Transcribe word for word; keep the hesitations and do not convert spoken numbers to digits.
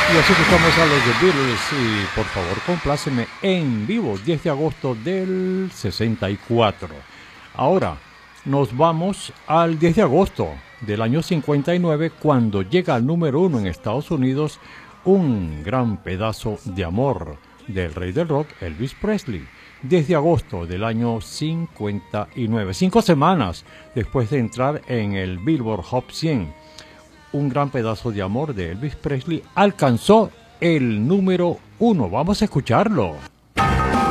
Y así escuchamos a los The Beatles y por favor compláceme en vivo, diez de agosto del sesenta y cuatro. Ahora nos vamos al diez de agosto del año cincuenta y nueve, cuando llega al número uno en Estados Unidos Un gran pedazo de amor del rey del rock, Elvis Presley. diez de agosto del año cincuenta y nueve, cinco semanas después de entrar en el Billboard Hot cien. Un gran pedazo de amor de Elvis Presley alcanzó el número uno. Vamos a escucharlo.